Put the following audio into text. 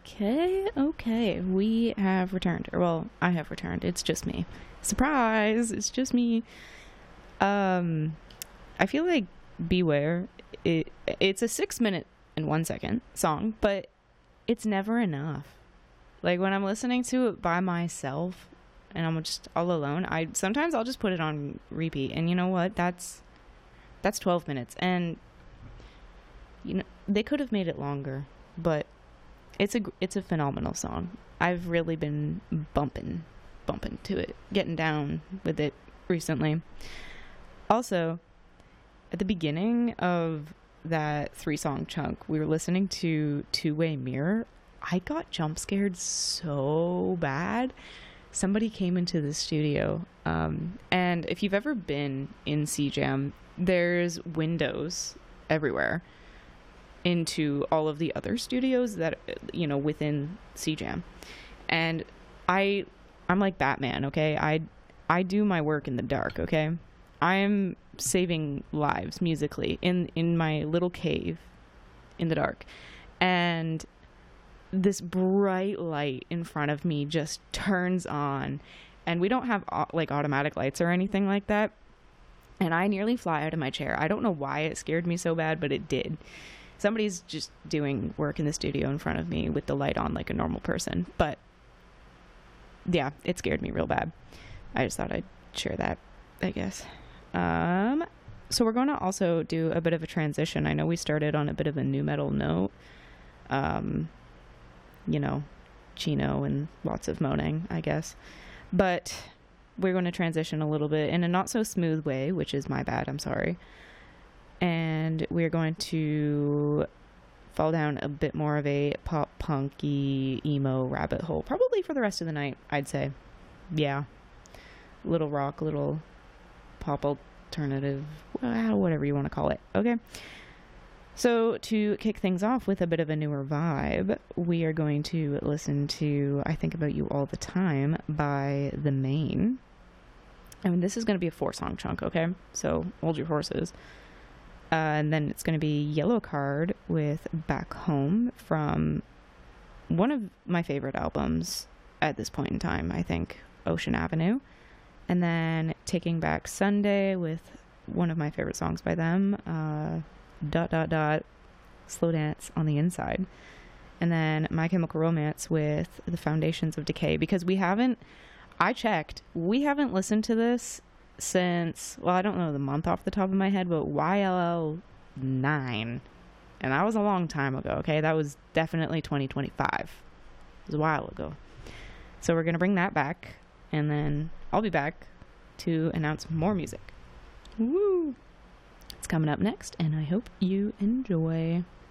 Okay, we have returned. Or, well, I have returned. It's just me. Surprise! It's just me. Um, I feel like Beware, it's a 6 minute and 1 second song, but it's never enough. Like, when I'm listening to it by myself and I'm just all alone, sometimes I'll just put it on repeat. And you know what? That's 12 minutes. And, they could have made it longer, but it's a phenomenal song. I've really been bumping to it, getting down with it recently. Also, at the beginning of that 3 song chunk, we were listening to Two-Way Mirror. I got jump scared so bad. Somebody came into the studio, and if you've ever been in CJAM, there's windows everywhere into all of the other studios that within CJAM. And I'm like Batman, okay? I do my work in the dark, okay? I am saving lives musically in my little cave in the dark. And this bright light in front of me just turns on, and we don't have like automatic lights or anything like that. And I nearly fly out of my chair. I don't know why it scared me so bad, but it did. Somebody's just doing work in the studio in front of me with the light on like a normal person. But yeah, it scared me real bad. I just thought I'd share that, I guess. So we're going to also do a bit of a transition. I know we started on a bit of a nu metal note. Chino and lots of moaning, I guess. But we're going to transition a little bit in a not so smooth way, which is my bad. I'm sorry. And we're going to fall down a bit more of a pop punky emo rabbit hole, probably for the rest of the night, I'd say. Yeah, little rock, little pop alternative, whatever you want to call it. Okay, so to kick things off with a bit of a newer vibe, we are going to listen to I Think About You All the Time by The Maine. I mean, this is going to be a 4-song chunk, okay, so hold your horses. And then it's going to be Yellow Card with Back Home from one of my favorite albums at this point in time, I think, Ocean Avenue. And then Taking Back Sunday with one of my favorite songs by them, Slow Dance on the Inside. And then My Chemical Romance with The Foundations of Decay, because we haven't listened to this since, well, I don't know the month off the top of my head, but YLL 9, and that was a long time ago. Okay, that was definitely 2025. It was a while ago. So we're gonna bring that back, and then I'll be back to announce more music. Woo! It's coming up next, and I hope you enjoy.